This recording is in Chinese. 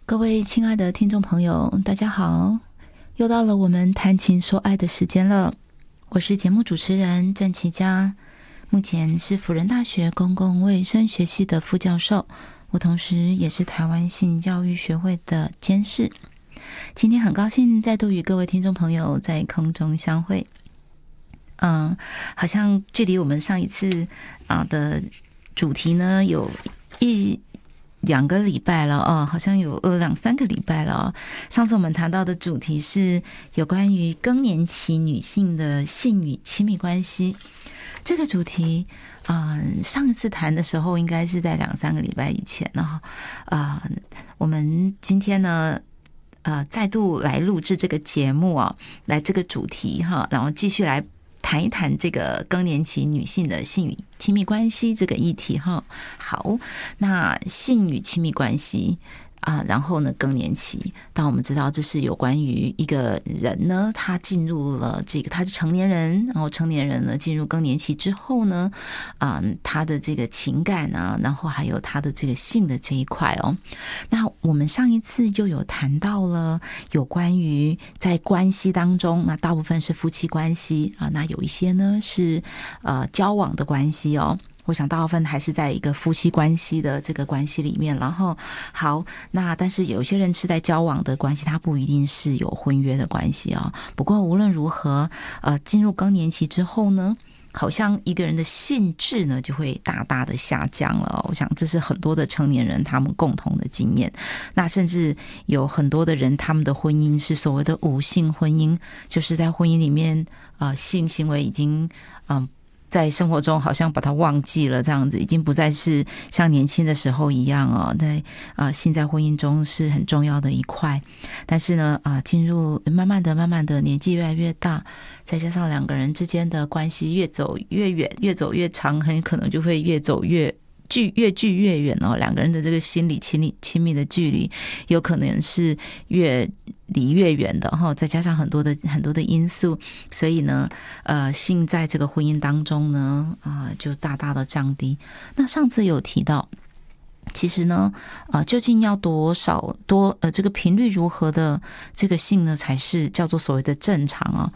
各位亲爱的听众朋友，大家好，又到了我们谈情说爱的时间了。我是节目主持人郑琪佳，目前是辅仁大学公共卫生学系的副教授，我同时也是台湾性教育学会的监事。今天很高兴再度与各位听众朋友在空中相会。好像距离我们上一次的主题呢有2个礼拜了哦，好像有2-3个礼拜了哦。上次我们谈到的主题是有关于更年期女性的性与亲密关系。这个主题上一次谈的时候应该是在2-3个礼拜以前，然后我们今天呢再度来录制这个节目来这个主题然后继续来谈一谈这个更年期女性的性与亲密关系这个议题好，那性与亲密关系然后呢更年期，当我们知道这是有关于一个人呢，他进入了他是成年人，然后成年人呢进入更年期之后呢他的这个情感然后还有他的这个性的这一块那我们上一次就有谈到了有关于在关系当中，那大部分是夫妻关系那有一些呢是交往的关系我想大部分还是在一个夫妻关系的这个关系里面，然后好，那但是有些人是在交往的关系，他不一定是有婚约的关系不过无论如何进入更年期之后呢，好像一个人的兴致呢就会大大的下降了我想这是很多的成年人他们共同的经验。那甚至有很多的人他们的婚姻是所谓的无性婚姻，就是在婚姻里面性行为已经在生活中好像把它忘记了，这样子已经不再是像年轻的时候一样在性在婚姻中是很重要的一块。但是呢进入慢慢的年纪越来越大，再加上两个人之间的关系越走越远，越走越长，很可能就会越距越远两个人的这个心理亲密的距离有可能是越离越远的再加上很多的因素，所以呢性在这个婚姻当中呢就大大的降低。那上次有提到其实呢究竟要这个频率如何的这个性呢才是叫做所谓的正常